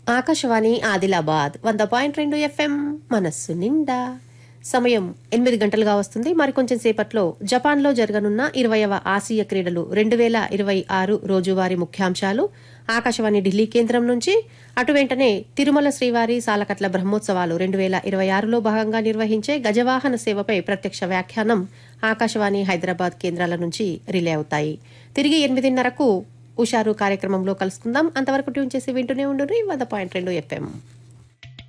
Akashvani Adilabad 100.2 FM మనస్సు నిండా. సమయం 8 గంటలుగా వస్తుంది. మరికొంచెం సేపట్లో జపాన్లో జరగనున్న 20వ ఆసియా క్రీడలు 2026 రోజువారీ ముఖ్యాంశాలు ఆకాశవాణి ఢిల్లీ కేంద్రం నుంచి. అటు వెంటనే తిరుమల శ్రీవారి సాలకట్ల బ్రహ్మోత్సవాలు 2026లో భాగంగా నిర్వహించే గజవాహన సేవపై ప్రత్యక్ష వ్యాఖ్యానం ఆకాశవాణి హైదరాబాద్ కేంద్రాల నుంచి రిలే అవుతాయి. తిరిగి 8:30కు ఉషారు కార్యక్రమంలో కలుసుకుందాం. అంతవరకు ట్యూన్ చేసి వింటూనే ఉండండి 100.2 FM.